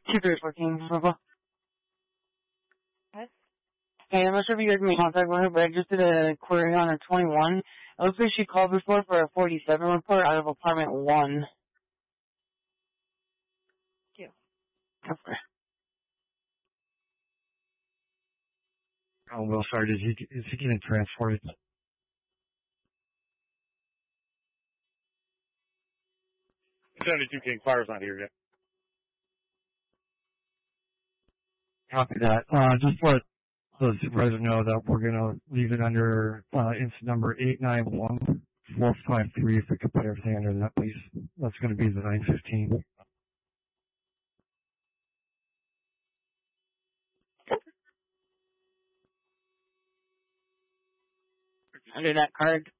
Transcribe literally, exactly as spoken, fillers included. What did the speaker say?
two three fourteen. What? Hey, I'm not sure if you guys made contact with her, but I just did a query on her twenty-one. It looks like she called before for a forty-seven report out of apartment one. Thank you. Okay. Oh, well, sorry, is he, is he getting transported? seventy-two King, fire's not here yet. Copy that. Uh, just let the supervisor know that we're gonna leave it under, uh, incident number eight nine one four five three, if we could put everything under that, please. That's gonna be the nine fifteen. Under that card.